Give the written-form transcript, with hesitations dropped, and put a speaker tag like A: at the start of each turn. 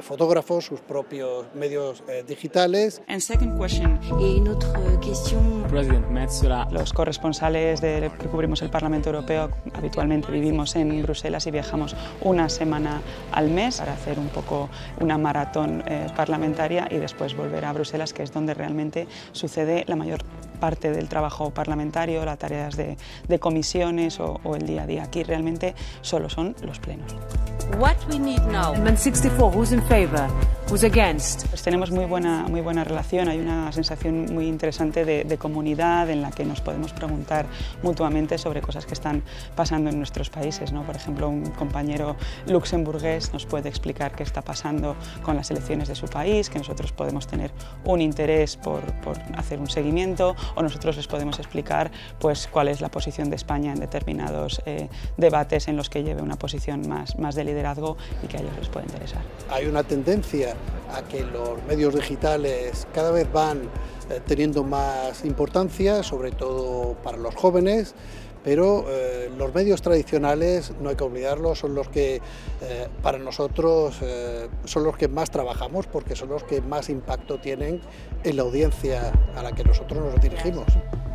A: fotógrafos, sus propios medios digitales.
B: And second question.
C: Y une autre question.
D: President Metsola.
B: Los corresponsales que cubrimos el Parlamento Europeo habitualmente vivimos en Bruselas y viajamos una semana al mes para hacer un poco una maratón parlamentaria y después volver a Bruselas, que es donde realmente sucede la mayor parte del trabajo parlamentario, las tareas de comisiones o el día a día. Aquí realmente solo son los plenos.
C: What we need now.
E: Amendment 64, who's in favor? Who's against?
B: Pues tenemos muy buena relación, hay una sensación muy interesante de comunidad en la que nos podemos preguntar mutuamente sobre cosas que están pasando en nuestros países, ¿no? Por ejemplo, un compañero luxemburgués nos puede explicar qué está pasando con las elecciones de su país, que nosotros podemos tener un interés por hacer un seguimiento, o nosotros les podemos explicar pues, cuál es la posición de España en determinados debates en los que lleve una posición más de liderazgo y que a ellos les puede interesar.
A: Hay una tendencia a que los medios digitales cada vez van teniendo más importancia, sobre todo para los jóvenes, pero los medios tradicionales, no hay que olvidarlos, son los que para nosotros son los que más trabajamos porque son los que más impacto tienen en la audiencia a la que nosotros nos dirigimos.